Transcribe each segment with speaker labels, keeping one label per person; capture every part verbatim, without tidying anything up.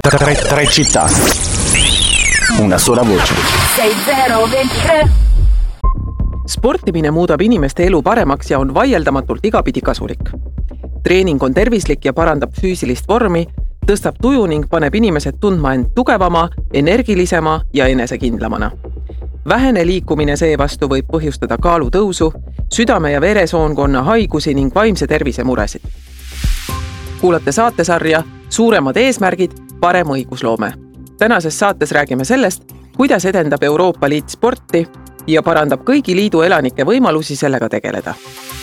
Speaker 1: Tre, tre città, una sola voce.
Speaker 2: Sportimine muudab inimeste elu paremaks ja on vaieldamatult igapidi kasulik. Treening on tervislik ja parandab füüsilist vormi, tõstab tuju ning paneb inimesed tundma end tugevama, energilisema ja enesekindlamana. Vähene liikumine seevastu võib põhjustada kaalutõusu, südame- ja veresoonkonna haigusi ning vaimse tervise muresid. Kuulate saatesarja Suuremad eesmärgid, parem õigusloome. Tänases saates räägime sellest, kuidas edendab Euroopa Liit sporti ja parandab kõigi liidu elanike võimalusi sellega tegeleda.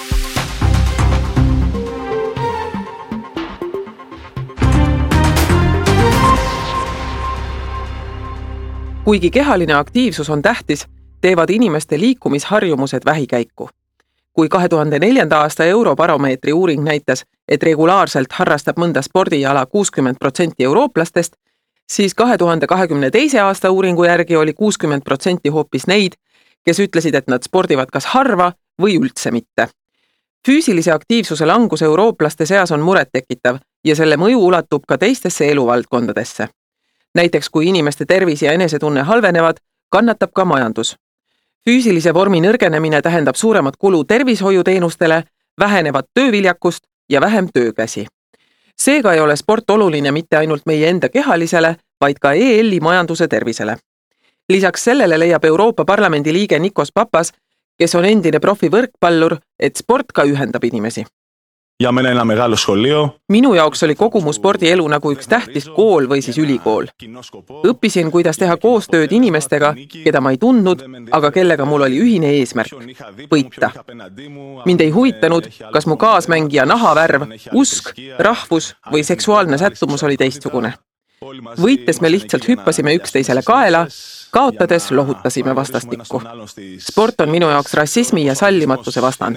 Speaker 2: Kuigi kehaline aktiivsus on tähtis, teevad inimeste liikumisharjumused vähikäiku. Kui kahe tuhande neljanda aasta Eurobaromeetri uuring näitas, et regulaarselt harrastab mõnda spordiala kuuskümmend protsenti eurooplastest, siis kahe tuhande kahekümne teise aasta uuringu järgi oli kuuskümmend protsenti hoopis neid, kes ütlesid, et nad spordivad kas harva või üldse mitte. Füüsilise aktiivsuse langus eurooplaste seas on murettekitav ja selle mõju ulatub ka teistesse eluvaldkondadesse. Näiteks kui inimeste tervis ja enesetunne halvenevad, kannatab ka majandus. Füüsilise vormi nõrgenemine tähendab suuremat kulu tervishoiuteenustele, vähenevat tööviljakust ja vähem töökäsi. Seega ei ole sport oluline mitte ainult meie enda kehalisele, vaid ka E L-i majanduse tervisele. Lisaks sellele leiab Euroopa Parlamendi liige Nikos Papas, kes on endine profivõrkpallur, et sport ka ühendab inimesi.
Speaker 3: Ja menen enam megalo skolio.
Speaker 2: Minu jaoks oli kogu mu spordielu nagu üks tähtis kool või siis ülikool. Õppisin, kuidas teha koostööd inimestega, keda ma ei tundnud, aga kellega mul oli ühine eesmärk – võita. Mind ei huvitanud, kas mu kaasmängija nahavärv, usk, rahvus või seksuaalne sättumus oli teistsugune. Võites me lihtsalt hüppasime üksteisele kaela, kaotades lohutasime vastastikku. Sport on minu jaoks rassismi ja sallimatuse vastand.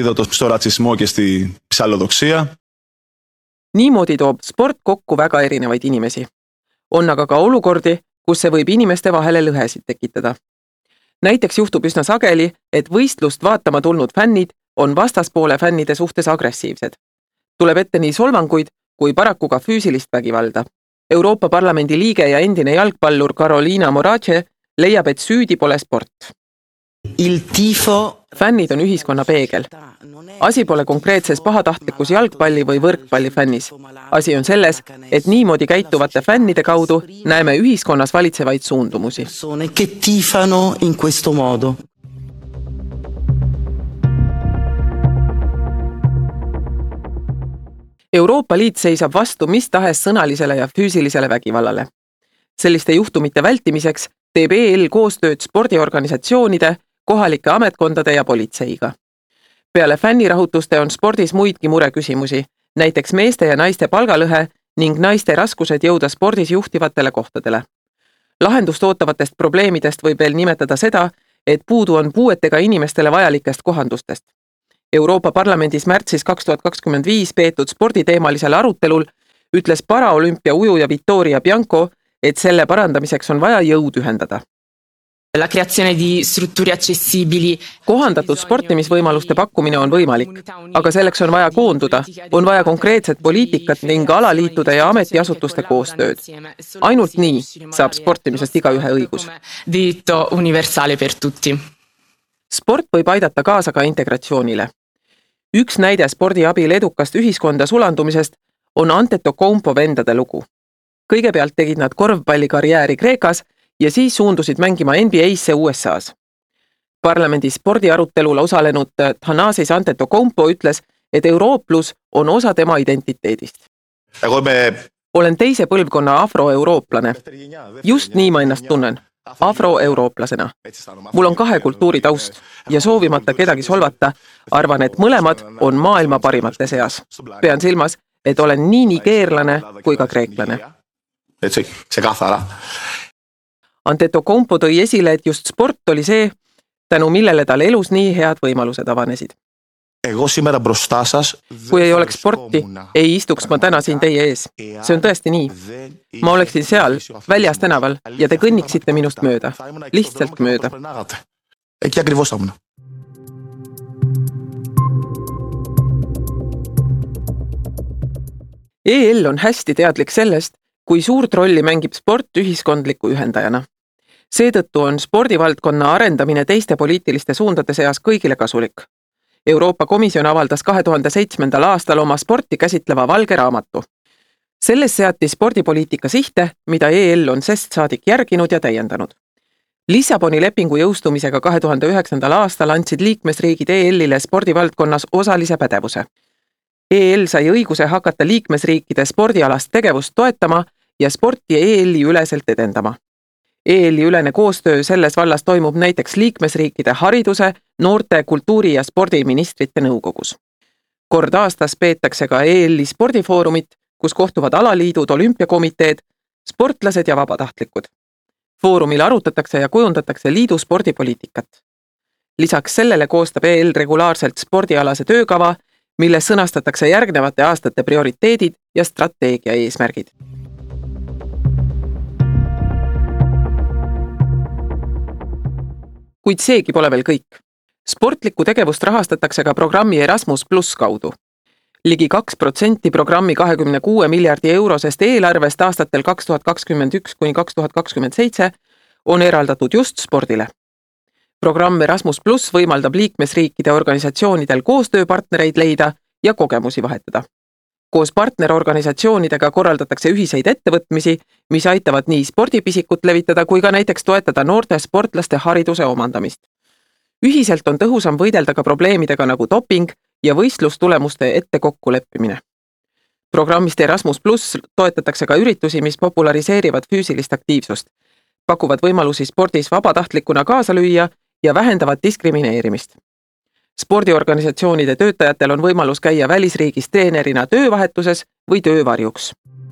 Speaker 2: Niimoodi toob sport kokku väga erinevaid inimesi. On aga ka olukordi, kus see võib inimeste vahele lõhesid tekitada. Näiteks juhtub üsna sageli, et võistlust vaatama tulnud fännid on vastaspoole fännide suhtes agressiivsed. Tuleb ette nii solvanguid kui paraku ka füüsilist vägivalda. Euroopa Parlamendi liige ja endine jalgpallur Karolina Morace leiab, et süüdi pole sport. Fännid on ühiskonna peegel. Asi pole konkreetses pahatahtlikus jalgpalli või võrkpalli fännis. Asi on selles, et niimoodi käituvate fännide kaudu näeme ühiskonnas valitsevaid suundumusi. Euroopa Liit seisab vastu mis tahes sõnalisele ja füüsilisele vägivallale. Selliste juhtumite vältimiseks teeb E L koostööd spordiorganisatsioonide, kohalike ametkondade ja politseiga. Peale fännirahutuste on spordis muidki mureküsimusi, näiteks meeste ja naiste palgalõhe ning naiste raskused jõuda spordis juhtivatele kohtadele. Lahendust ootavatest probleemidest võib veel nimetada seda, et puudu on puuetega inimestele vajalikest kohandustest. Euroopa Parlamendis märtsis kaks tuhat kakskümmend viis peetud sporditeemalisel arutelul ütles paraolümpia ujuja Vittoria Bianco, et selle parandamiseks on vaja jõud ühendada. Kohandatud sportimisvõimaluste pakkumine on võimalik, aga selleks on vaja koonduda, on vaja konkreetset poliitikat ning alaliitude ja ametiasutuste koostööd. Ainult nii saab sportimisest igaühe õigus. Sport võib aidata kaasa ka integratsioonile. Üks näide spordi abil edukast ühiskonda sulandumisest on Antetokounmpo vendade lugu. Kõigepealt tegid nad korvpallikarjääri Kreekas ja siis suundusid mängima N B A-sse U S A-s. Parlamendi spordiarutelul osalenud Thanasis Antetokounmpo ütles, et eurooplus on osa tema identiteedist. Olen teise põlvkonna afroeurooplane. Just nii ma ennast tunnen. Afroeurooplasena. Mul on kahe kultuuri taust ja soovimata kedagi solvata, arvan, et mõlemad on maailma parimate seas. Pean silmas, et olen nii nigeerlane kui ka kreeklane. Antetokounmpo tõi esile, et just sport oli see, tänu millele tal elus nii head võimalused avanesid. Kui ei oleks sporti, ei istuks ma täna siin teie ees. See on tõesti nii. Ma oleksin seal, väljas tänaval, ja te kõnniksite minust mööda. Lihtsalt mööda. E L on hästi teadlik sellest, kui suurt rolli mängib sport ühiskondliku ühendajana. Seetõttu on spordivaldkonna arendamine teiste poliitiliste suundade seas kõigile kasulik. Euroopa Komisjon avaldas kahe tuhande seitsmendal aastal oma sporti käsitleva valge raamatu. Selles seati spordipoliitika sihte, mida E L on sest saadik järginud ja täiendanud. Lissaboni lepingu jõustumisega kahe tuhande üheksandal aastal andsid liikmesriigid E L-ile spordivaldkonnas osalise pädevuse. E L sai õiguse hakata liikmesriikide spordialast tegevust toetama ja sporti E L-i üleselt edendama. E L-i ülene koostöö selles vallas toimub näiteks liikmesriikide hariduse, noorte, kultuuri ja spordiministrite nõukogus. Kord aastas peetakse ka E L-i spordifoorumit, kus kohtuvad alaliidud, olümpiakomiteed, sportlased ja vabatahtlikud. Foorumil arutatakse ja kujundatakse liidu spordipoliitikat. Lisaks sellele koostab E L regulaarselt spordialase töökava, milles sõnastatakse järgnevate aastate prioriteedid ja strateegia eesmärgid. Kuid seegi pole veel kõik. Sportlikku tegevust rahastatakse ka programmi Erasmus Plus kaudu. Ligi kaks protsenti programmi kahekümne kuue miljardi eurosest eelarvest aastatel kaks tuhat kakskümmend üks kuni kaks tuhat kakskümmend seitse on eraldatud just spordile. Programm Erasmus Plus võimaldab liikmesriikide organisatsioonidel koostööpartnereid leida ja kogemusi vahetada. Koos partnerorganisatsioonidega korraldatakse ühiseid ettevõtmisi, mis aitavad nii spordipisikut levitada kui ka näiteks toetada noorte sportlaste hariduse omandamist. Ühiselt on tõhusam võidelda ka probleemidega nagu doping ja võistlustulemuste ette kokkuleppimine. Programmist Erasmus Plus toetatakse ka üritusi, mis populariseerivad füüsilist aktiivsust, pakuvad võimalusi spordis vabatahtlikuna kaasa lüüa ja vähendavad diskrimineerimist. Spordiorganisatsioonide töötajatel on võimalus käia välisriigis treenerina töövahetuses või töövarjuks.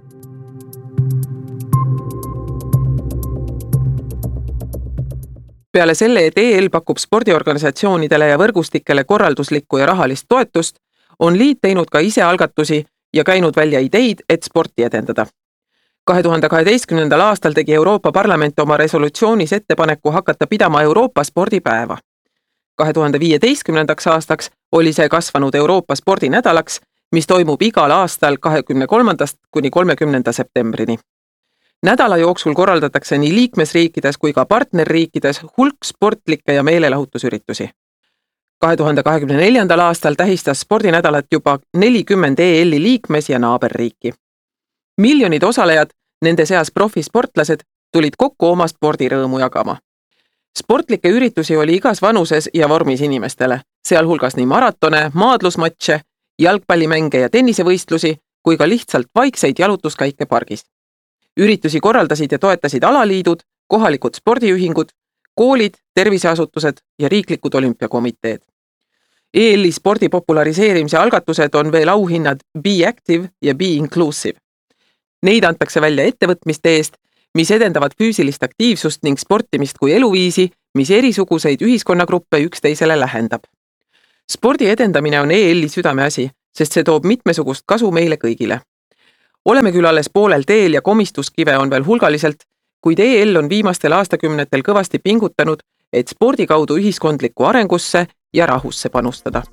Speaker 2: Peale selle, et E L pakub spordiorganisatsioonidele ja võrgustikele korralduslikku ja rahalist toetust, on liit teinud ka ise algatusi ja käinud välja ideid, et sporti edendada. kahe tuhande kaheteistkümnendal aastal tegi Euroopa Parlament oma resolutsioonis ettepaneku hakata pidama Euroopa spordipäeva. kahe tuhande viieteistkümnendaks aastaks oli see kasvanud Euroopa spordinädalaks, mis toimub igal aastal kahekümne kolmandast kuni kolmekümnenda septembrini. Nädala jooksul korraldatakse nii liikmesriikides kui ka partnerriikides hulk sportlikke ja meelelahutusüritusi. kahe tuhande kahekümne neljandal aastal tähistas spordinädalat juba nelikümmend E L-i liikmes- ja naaberriiki. Miljonid osalejad, nende seas profisportlased, tulid kokku oma spordirõõmu jagama. Sportlikke üritusi oli igas vanuses ja vormis inimestele, sealhulgas nii maratone, maadlusmatše, jalgpallimänge ja tennisevõistlusi, kui ka lihtsalt vaikseid jalutuskäike pargis. Üritusi korraldasid ja toetasid alaliidud, kohalikud spordiühingud, koolid, terviseasutused ja riiklikud olümpiakomiteed. E L-i spordi populariseerimise algatused on veel auhinnad Be Active ja Be Inclusive. Neid antakse välja ettevõtmiste eest, mis edendavad füüsilist aktiivsust ning sportimist kui eluviisi, mis erisuguseid ühiskonnagruppe üksteisele lähendab. Spordi edendamine on E L-i südameasi, sest see toob mitmesugust kasu meile kõigile. Oleme küll alles poolel teel ja komistuskive on veel hulgaliselt, kuid E L on viimastel aastakümnetel kõvasti pingutanud, et spordi kaudu ühiskondlikku arengusse ja rahusse panustada.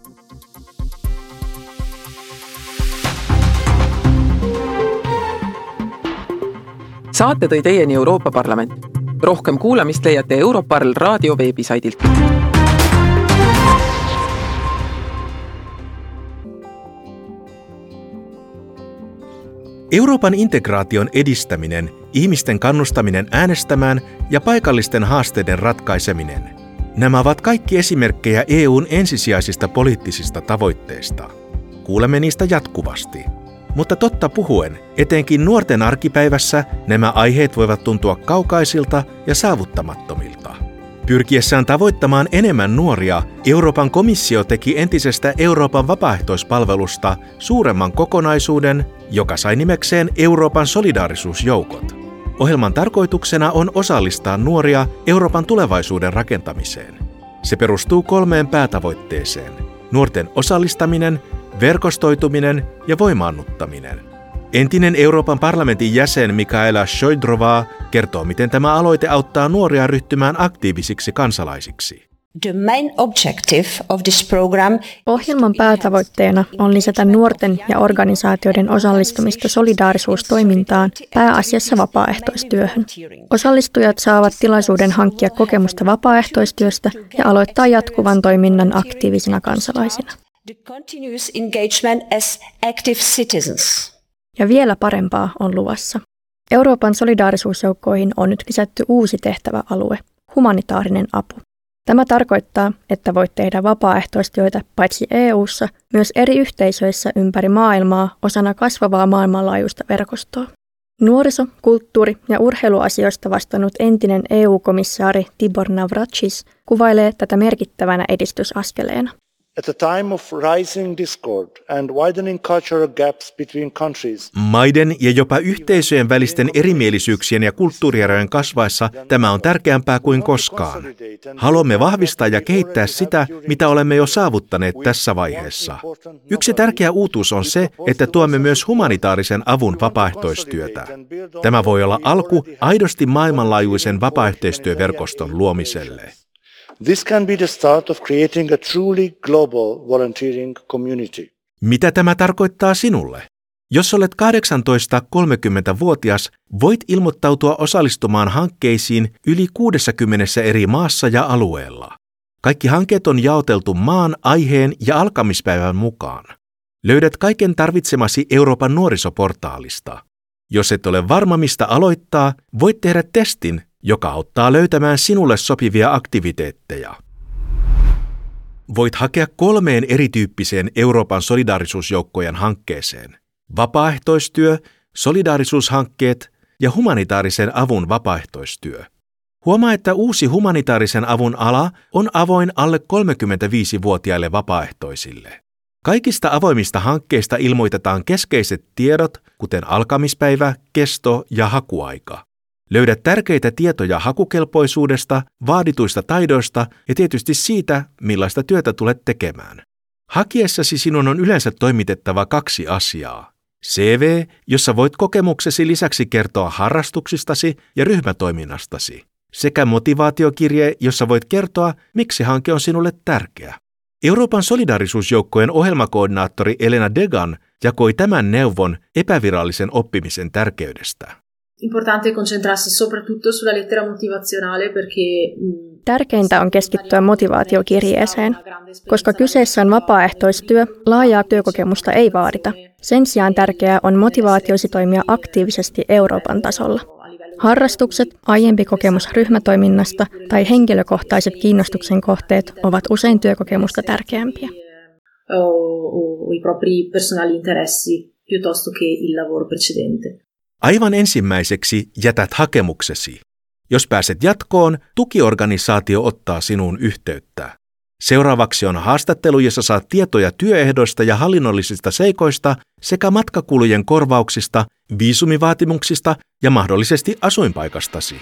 Speaker 2: Saate tõi teieni Euroopa Parlament. Rohkem kuulamist leiate Europarl raadio veebisaidilt.
Speaker 4: Euroopan integraation edistäminen, ihmisten kannustaminen äänestämään ja paikallisten haasteiden ratkaiseminen. Nämä ovat kaikki esimerkkejä E U:n ensisijaisista poliittisista tavoitteista. Kuulemme niistä jatkuvasti. Mutta totta puhuen, etenkin nuorten arkipäivässä nämä aiheet voivat tuntua kaukaisilta ja saavuttamattomilta. Pyrkiessään tavoittamaan enemmän nuoria, Euroopan komissio teki entisestä Euroopan vapaaehtoispalvelusta suuremman kokonaisuuden, joka sai nimekseen Euroopan solidaarisuusjoukot. Ohjelman tarkoituksena on osallistaa nuoria Euroopan tulevaisuuden rakentamiseen. Se perustuu kolmeen päätavoitteeseen: nuorten osallistaminen, verkostoituminen ja voimaannuttaminen. Entinen Euroopan parlamentin jäsen Michaela Šojdrová kertoo, miten tämä aloite auttaa nuoria ryhtymään aktiivisiksi kansalaisiksi.
Speaker 5: The main objective of this program
Speaker 6: Ohjelman päätavoitteena on lisätä nuorten ja organisaatioiden osallistumista solidaarisuustoimintaan, pääasiassa vapaaehtoistyöhön. Osallistujat saavat tilaisuuden hankkia kokemusta vapaaehtoistyöstä ja aloittaa jatkuvan toiminnan aktiivisina kansalaisina.
Speaker 5: The continuous engagement as active citizens.
Speaker 6: Ja vielä parempaa on luvassa. Euroopan solidaarisuusjoukkoihin on nyt lisätty uusi tehtäväalue, humanitaarinen apu. Tämä tarkoittaa, että voit tehdä vapaaehtoistyötä paitsi E U:ssa, myös eri yhteisöissä ympäri maailmaa osana kasvavaa maailmanlaajuista verkostoa. Nuoriso-, kulttuuri- ja urheiluasioista vastannut entinen E U-komissaari Tibor Navracsics kuvailee tätä merkittävänä edistysaskeleena.
Speaker 7: At a time of rising discord and widening cultural gaps between countries.
Speaker 4: Maiden ja jopa yhteisöjen välisten erimielisyyksien ja kulttuurierojen kasvaessa tämä on tärkeämpää kuin koskaan. Haluamme vahvistaa ja kehittää sitä, mitä olemme jo saavuttaneet tässä vaiheessa. Yksi tärkeä uutuus on se, että tuomme myös humanitaarisen avun vapaaehtoistyötä. Tämä voi olla alku aidosti maailmanlaajuisen vapaaehtoistyöverkoston luomiselle.
Speaker 7: This can be the start of creating a truly global volunteering community.
Speaker 4: Mitä tämä tarkoittaa sinulle? Jos olet kahdeksantoista–kolmekymmentävuotias, voit ilmoittautua osallistumaan hankkeisiin yli kuudessakymmenessä eri maassa ja alueella. Kaikki hankkeet on jaoteltu maan, aiheen ja alkamispäivän mukaan. Löydät kaiken tarvitsemasi Euroopan nuorisoportaalista. Jos et ole varma mistä aloittaa, voit tehdä testin, joka auttaa löytämään sinulle sopivia aktiviteetteja. Voit hakea kolmeen erityyppiseen Euroopan solidaarisuusjoukkojen hankkeeseen. Vapaaehtoistyö, solidaarisuushankkeet ja humanitaarisen avun vapaaehtoistyö. Huomaa, että uusi humanitaarisen avun ala on avoin alle kolmekymmentäviisivuotiaille vapaaehtoisille. Kaikista avoimista hankkeista ilmoitetaan keskeiset tiedot, kuten alkamispäivä, kesto ja hakuaika. Löydät tärkeitä tietoja hakukelpoisuudesta, vaadituista taidoista ja tietysti siitä, millaista työtä tulet tekemään. Hakiessasi sinun on yleensä toimitettava kaksi asiaa. C V, jossa voit kokemuksesi lisäksi kertoa harrastuksistasi ja ryhmätoiminnastasi, sekä motivaatiokirje, jossa voit kertoa, miksi hanke on sinulle tärkeä. Euroopan solidaarisuusjoukkojen ohjelmakoordinaattori Elena Degan jakoi tämän neuvon epävirallisen oppimisen tärkeydestä.
Speaker 8: Importante concentrarsi soprattutto sulla lettera motivazionale perché
Speaker 6: Tärkeintä on keskittyä motivaatiokirjeeseen, koska kyseessä on vapaaehtoistyö, laajaa työkokemusta ei vaadita. Sen sijaan tärkeää on motivaatiosi toimia aktiivisesti Euroopan tasolla. Harrastukset, aiempi kokemus ryhmätoiminnasta tai henkilökohtaiset kiinnostuksen kohteet ovat usein työkokemusta tärkeämpiä.
Speaker 8: O i propri personali interessi piuttosto che il lavoro precedente.
Speaker 4: Aivan ensimmäiseksi jätät hakemuksesi. Jos pääset jatkoon, tukiorganisaatio ottaa sinuun yhteyttä. Seuraavaksi on haastattelu, jossa saat tietoja työehdoista ja hallinnollisista seikoista sekä matkakulujen korvauksista, viisumivaatimuksista ja mahdollisesti asuinpaikastasi.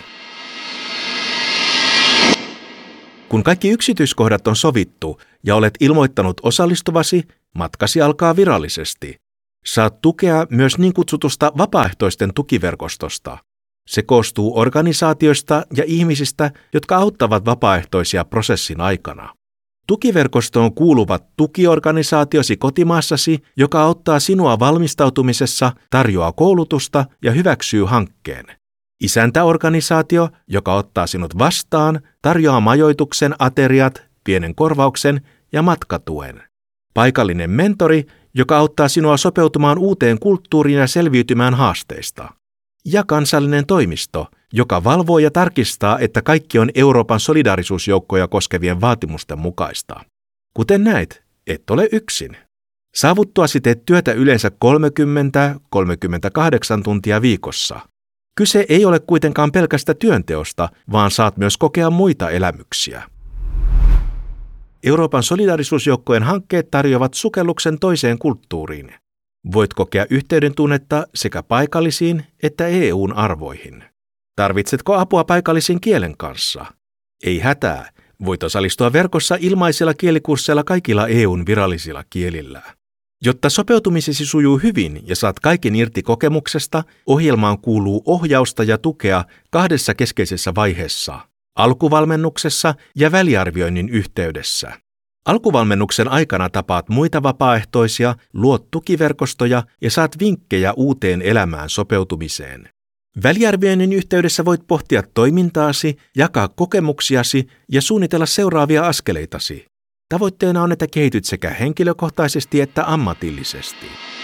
Speaker 4: Kun kaikki yksityiskohdat on sovittu ja olet ilmoittanut osallistuvasi, matkasi alkaa virallisesti. Saat tukea myös niin kutsutusta vapaaehtoisten tukiverkostosta. Se koostuu organisaatioista ja ihmisistä, jotka auttavat vapaaehtoisia prosessin aikana. Tukiverkostoon kuuluvat tukiorganisaatiosi kotimaassasi, joka auttaa sinua valmistautumisessa, tarjoaa koulutusta ja hyväksyy hankkeen. Isäntäorganisaatio, joka ottaa sinut vastaan, tarjoaa majoituksen, ateriat, pienen korvauksen ja matkatuen. Paikallinen mentori, joka auttaa sinua sopeutumaan uuteen kulttuuriin ja selviytymään haasteista. Ja kansallinen toimisto, joka valvoo ja tarkistaa, että kaikki on Euroopan solidaarisuusjoukkoja koskevien vaatimusten mukaista. Kuten näet, et ole yksin. Saavuttuasi teet työtä yleensä kolmekymmentä kolmekymmentäkahdeksan tuntia viikossa. Kyse ei ole kuitenkaan pelkästä työnteosta, vaan saat myös kokea muita elämyksiä. Euroopan solidaarisuusjoukkojen hankkeet tarjoavat sukelluksen toiseen kulttuuriin. Voit kokea yhteyden tunnetta sekä paikallisiin että E U:n arvoihin. Tarvitsetko apua paikallisen kielen kanssa? Ei hätää, voit osallistua verkossa ilmaisilla kielikursseilla kaikilla E U:n virallisilla kielillä. Jotta sopeutumisesi sujuu hyvin ja saat kaiken irti kokemuksesta, ohjelmaan kuuluu ohjausta ja tukea kahdessa keskeisessä vaiheessa. alkuvalmennuksessa ja väliarvioinnin yhteydessä. Alkuvalmennuksen aikana tapaat muita vapaaehtoisia, luot tukiverkostoja ja saat vinkkejä uuteen elämään sopeutumiseen. Väliarvioinnin yhteydessä voit pohtia toimintaasi, jakaa kokemuksiasi ja suunnitella seuraavia askeleitasi. Tavoitteena on, että kehityt sekä henkilökohtaisesti että ammatillisesti.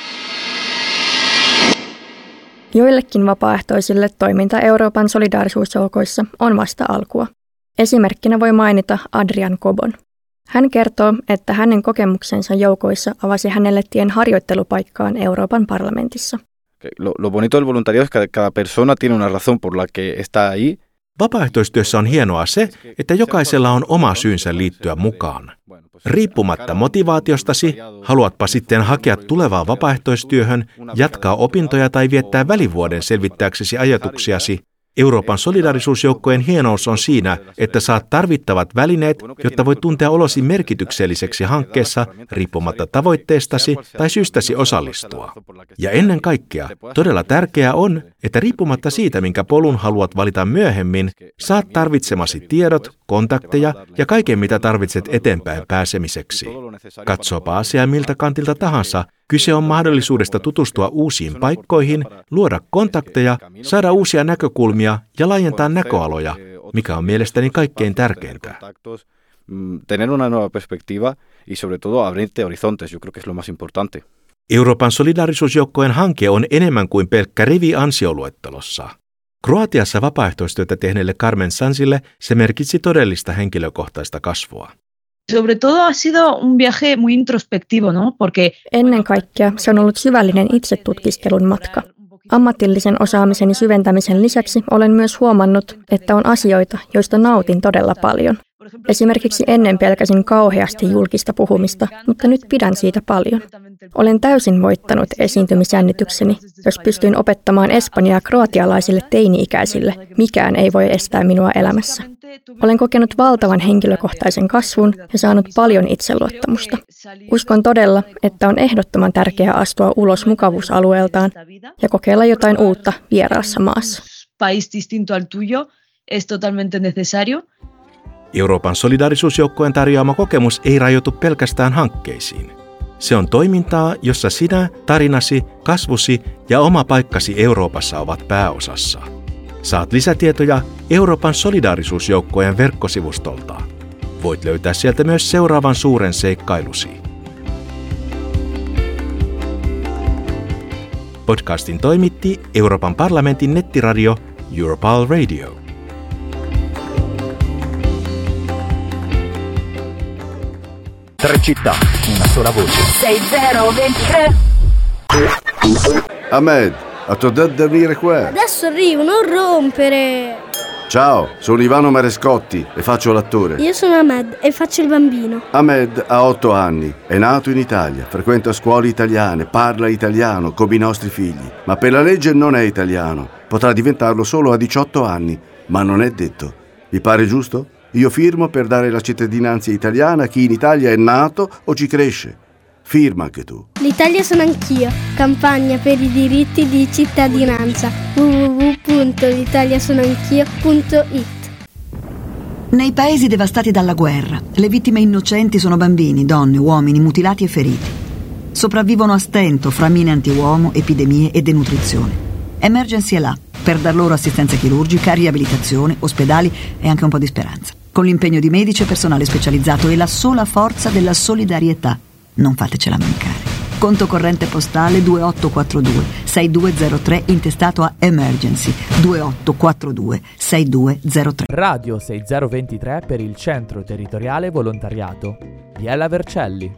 Speaker 6: Joillekin vapaaehtoisille toiminta Euroopan solidaarisuusjoukoissa on vasta alkua. Esimerkkinä voi mainita Adrian Kobon. Hän kertoo, että hänen kokemuksensa joukoissa avasi hänelle tien harjoittelupaikkaan Euroopan parlamentissa.
Speaker 9: Lo, lo bonito del voluntariado es que cada persona tiene una razón por la que está ahí.
Speaker 4: Vapaaehtoistyössä on hienoa se, että jokaisella on oma syynsä liittyä mukaan. Riippumatta motivaatiostasi, haluatpa sitten hakea tulevaa vapaaehtoistyöhön, jatkaa opintoja tai viettää välivuoden selvittääksesi ajatuksiasi, Euroopan solidaarisuusjoukkojen hienous on siinä, että saat tarvittavat välineet, jotta voit tuntea olosi merkitykselliseksi hankkeessa riippumatta tavoitteestasi tai syystäsi osallistua. Ja ennen kaikkea, todella tärkeää on, että riippumatta siitä, minkä polun haluat valita myöhemmin, saat tarvitsemasi tiedot, kontakteja ja kaiken, mitä tarvitset eteenpäin pääsemiseksi. Katsopa asiaa miltä kantilta tahansa, kyse on mahdollisuudesta tutustua uusiin paikkoihin, luoda kontakteja, saada uusia näkökulmia ja laajentaa näköaloja, mikä on mielestäni kaikkein tärkeintä.
Speaker 9: Tener una nueva perspectiva y sobre todo abrirte horizontes, yo creo que es lo más importante.
Speaker 4: Euroopan solidaarisuusjoukkojen hanke on enemmän kuin pelkkä rivi ansioluettelossa. Kroatiassa vapaaehtoistyötä tehneelle Carmen Sansille se merkitsi todellista henkilökohtaista kasvua.
Speaker 10: Sobre todo ha sido un viaje muy introspectivo, ¿no? Porque
Speaker 6: ennen kaikkea se on ollut syvällinen itsetutkiskelun matka. Ammatillisen osaamiseni syventämisen lisäksi olen myös huomannut, että on asioita, joista nautin todella paljon. Esimerkiksi ennen pelkäsin kauheasti julkista puhumista, mutta nyt pidän siitä paljon. Olen täysin voittanut esiintymisjännitykseni. Jos pystyin opettamaan espanjaa kroatialaisille teini-ikäisille, mikään ei voi estää minua elämässä. Olen kokenut valtavan henkilökohtaisen kasvun ja saanut paljon itseluottamusta. Uskon todella, että on ehdottoman tärkeää astua ulos mukavuusalueeltaan ja kokeilla jotain uutta vieraassa maassa.
Speaker 4: Euroopan solidaarisuusjoukkojen tarjoama kokemus ei rajoitu pelkästään hankkeisiin. Se on toimintaa, jossa sinä, tarinasi, kasvusi ja oma paikkasi Euroopassa ovat pääosassa. Saat lisätietoja Euroopan solidaarisuusjoukkojen verkkosivustolta. Voit löytää sieltä myös seuraavan suuren seikkailusi. Podcastin toimitti Euroopan parlamentin nettiradio Europal Radio.
Speaker 1: Tre città, una sola voce.
Speaker 11: sei zero ventitré.
Speaker 12: Ahmed, ha tornato da venire qua.
Speaker 13: Adesso arrivo, non rompere.
Speaker 12: Ciao, sono Ivano Marescotti e faccio l'attore.
Speaker 13: Io sono Ahmed e faccio il bambino.
Speaker 12: Ahmed ha otto anni, è nato in Italia, frequenta scuole italiane, parla italiano come i nostri figli, ma per la legge non è italiano. Potrà diventarlo solo a diciotto anni, ma non è detto. Vi pare giusto? Io firmo per dare la cittadinanza italiana a chi in Italia è nato o ci cresce. Firma anche tu.
Speaker 13: L'Italia sono anch'io. Campagna per i diritti di cittadinanza. w w w punto l'italiasonoanch'io punto it.
Speaker 14: Nei paesi devastati dalla guerra, le vittime innocenti sono bambini, donne, uomini mutilati e feriti. Sopravvivono a stento fra mine antiuomo, epidemie e denutrizione. Emergency è là per dar loro assistenza chirurgica, riabilitazione, ospedali e anche un po' di speranza. Con l'impegno di medici e personale specializzato e la sola forza della solidarietà. Non fatecela mancare. Conto corrente postale due otto quattro due sei due zero tre intestato a Emergency due otto quattro due sei due zero tre.
Speaker 15: Radio sei zero ventitré per il Centro Territoriale Volontariato. Biella Vercelli.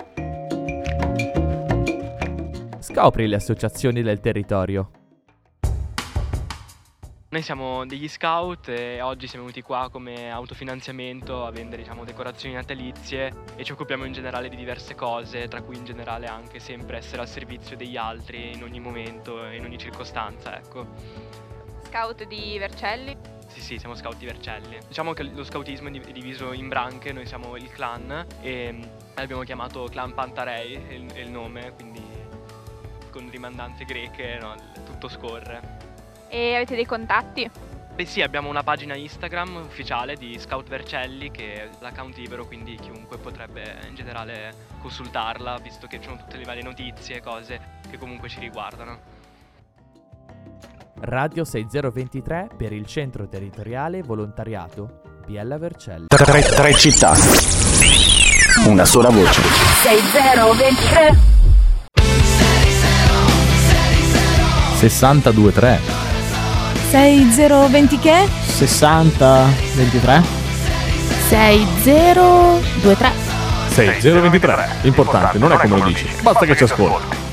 Speaker 15: Scopri le associazioni del territorio.
Speaker 16: Noi siamo degli scout e oggi siamo venuti qua come autofinanziamento a vendere, diciamo, decorazioni natalizie e ci occupiamo in generale di diverse cose, tra cui in generale anche sempre essere al servizio degli altri in ogni momento e in ogni circostanza, ecco.
Speaker 17: Scout di Vercelli?
Speaker 16: Sì, sì, siamo scout di Vercelli. Diciamo che lo scoutismo è diviso in branche, noi siamo il clan e l'abbiamo chiamato Clan Pantarei, è il, è il nome, quindi con rimandanze greche, no, tutto scorre.
Speaker 17: E avete dei contatti?
Speaker 16: Beh sì, abbiamo una pagina Instagram ufficiale di Scout Vercelli, che è l'account libero, quindi chiunque potrebbe in generale consultarla, visto che ci sono tutte le varie notizie e cose che comunque ci riguardano.
Speaker 15: Radio sei zero due tre per il Centro Territoriale Volontariato Biella Vercelli.
Speaker 1: Tre, tre città, una sola voce.
Speaker 11: sei zero due tre
Speaker 18: sessantadue tre
Speaker 19: sei zero venti che?
Speaker 18: sessanta ventitré
Speaker 19: sei zero due tre
Speaker 18: sei zero due tre. Importante, non è come lo dici, basta che ci ascolti.